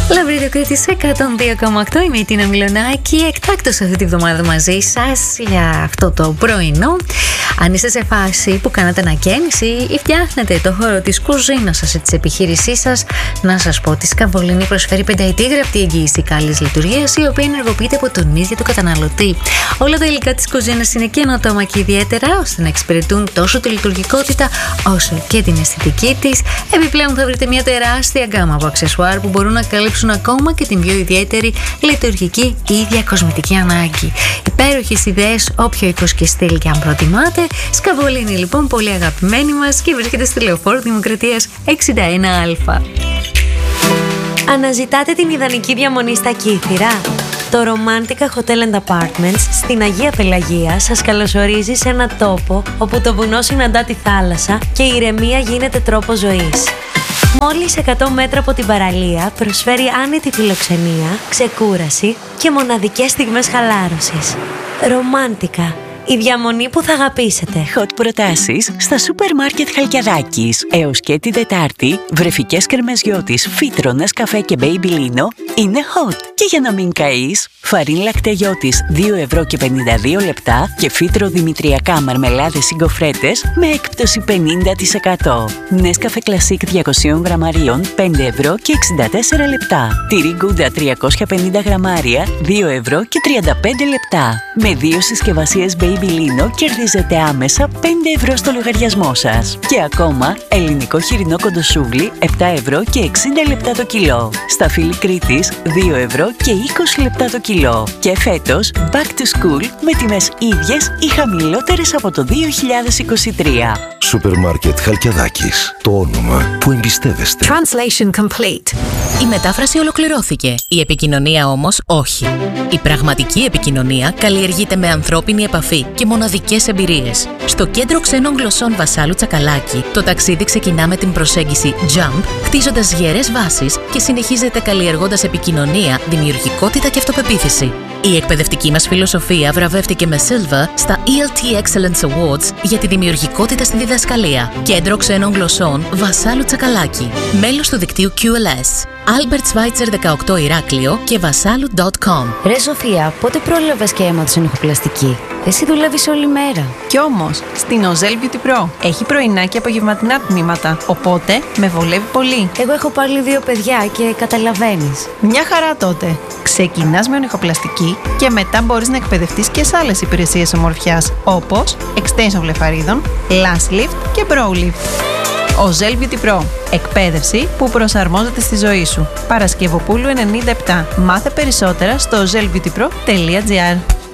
Λαβρίδιο Κρήτης 102,8. Είμαι η Τίνα Μιλονάκη. Εκτάκτως αυτή τη βδομάδα μαζί σας για αυτό το πρωινό. Αν είστε σε φάση που κάνατε ανακαίνιση ή φτιάχνετε το χώρο της κουζίνας σας ή της επιχείρησής σας, να σας πω ότι η Σκαβολίνη προσφέρει 5ετή γραπτή εγγύηση καλής λειτουργίας, η οποία ενεργοποιείται από τον ίδιο τον καταναλωτή. Όλα τα υλικά της κουζίνας είναι καινοτόμα και ιδιαίτερα, ώστε να εξυπηρετούν τόσο τη λειτουργικότητα όσο και την αισθητική της. Επιπλέον θα βρείτε μια τεράστια γκάμα από αξεσουάρ που μπορούν να καλύψουν ακόμα και την πιο ιδιαίτερη λειτουργική ή διακοσμητική ανάγκη. Υπέροχες ιδέες, όποιο οίκος και στυλ και αν προτιμάτε. Σκαβολίνη λοιπόν, πολύ αγαπημένη μας και βρίσκεται στη Λεωφόρο Δημοκρατίας 61Α. Αναζητάτε την ιδανική διαμονή στα Κύθυρα? Το Romantica Hotel and Apartments στην Αγία Πελαγία σας καλωσορίζει σε ένα τόπο όπου το βουνό συναντά τη θάλασσα και η ηρεμία γίνεται τρόπο ζωής. Μόλις 100 μέτρα από την παραλία προσφέρει άνετη φιλοξενία, ξεκούραση και μοναδικές στιγμές χαλάρωσης. Romantica. Η διαμονή που θα αγαπήσετε. Hot προτάσεις στα σούπερ μάρκετ Χαλκιαδάκης. Έως και τη Τετάρτη, βρεφικές κρεμεζιώτης, φύτρονας, καφέ και μπέιμπι-λίνο είναι hot. Και για να μην καείς, φαρίν λακτεγιώτης 2,52 € και φύτρο δημητριακά μαρμελάδες ή γκοφρέτες με έκπτωση 50%. Νέσκαφε κλασίκ 200 γραμμαρίων 5 € και 64 λεπτά. Τυρί γκούντα 350 γραμμάρια 2 € και 35 λεπτά. Με 2 συσκευασίες Baby-Lino κερδίζετε άμεσα 5 € στο λογαριασμό σας. Και ακόμα, ελληνικό χοιρινό κοντοσούβλι 7 € και 60 λεπτά το κιλό. Σταφύλι Κρήτης 2 € και 20 λεπτά το κιλό. Και φέτος, back to school με τιμές ίδιες ή χαμηλότερες από το 2023. Σούπερ μάρκετ Χαλκιαδάκης. Το όνομα που εμπιστεύεστε. Translation complete. Η μετάφραση ολοκληρώθηκε. Η επικοινωνία όμως όχι. Η πραγματική επικοινωνία καλλιεργείται με ανθρώπινη επαφή και μοναδικές εμπειρίες. Στο Κέντρο Ξένων Γλωσσών Βασάλου Τσακαλάκη, το ταξίδι ξεκινά με την προσέγγιση Jump, χτίζοντας γερές βάσεις και συνεχίζεται καλλιεργώντας επικοινωνία, δημιουργικότητα και αυτοπεποίθηση. Η εκπαιδευτική μας φιλοσοφία βραβεύτηκε με Silver στα ELT Excellence Awards για τη δημιουργικότητα στη διδασκαλία. Κέντρο Ξένων Γλωσσών Βασάλου Τσακαλάκη. Μέλος του δικτύου QLS. Albert Schweitzer 18 Ηράκλειο και vasalu.com. Ρε Σοφία, πότε πρόλαβες και έμαθες ενοχοπλαστική? Εσύ δουλεύεις όλη μέρα. Κι όμως, στην Ozel Beauty Pro έχει πρωινά και απογευματινά τμήματα, οπότε με βολεύει πολύ. Εγώ έχω πάλι 2 παιδιά και καταλαβαίνεις. Μια χαρά τότε. Ξεκινάς με ενοχοπλαστική και μετά μπορείς να εκπαιδευτείς και σε άλλες υπηρεσίες ομορφιάς, όπως extension βλεφαρίδων, lash lift και brow lift. Ozel Beauty Pro. Εκπαίδευση που προσαρμόζεται στη ζωή σου. Παρασκευοπούλου 97. Μάθε περισσότερα στο ozelbeautypro.gr.